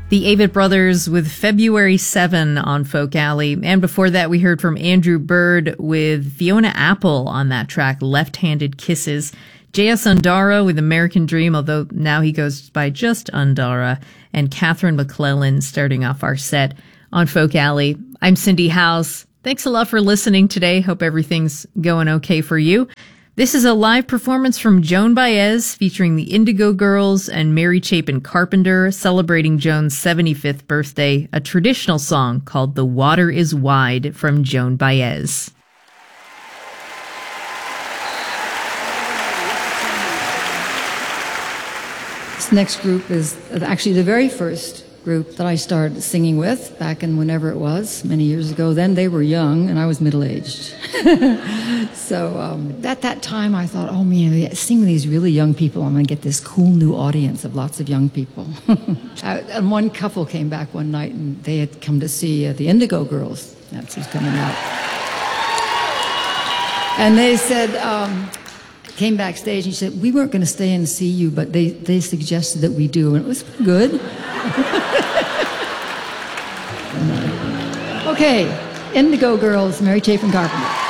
The Avett Brothers with February 7 on Folk Alley. And before that, we heard from Andrew Bird with Fiona Apple on that track, Left-Handed Kisses. J.S. Undara with American Dream, although now he goes by just Undara. And Catherine McClellan starting off our set on Folk Alley. I'm Cindy House. Thanks a lot for listening today. Hope everything's going okay for you. This is a live performance from Joan Baez featuring the Indigo Girls and Mary Chapin Carpenter celebrating Joan's 75th birthday, a traditional song called The Water is Wide from Joan Baez. This next group is actually the very first group that I started singing with back in whenever it was, many years ago. Then they were young and I was middle-aged. So at that time I thought, oh man, sing with these really young people, I'm going to get this cool new audience of lots of young people. And one couple came back one night and they had come to see the Indigo Girls. That's who's coming out. And they said, came backstage and she said, we weren't going to stay and see you, but they suggested that we do, and it was good. Okay, Indigo Girls, Mary Chapin Carpenter.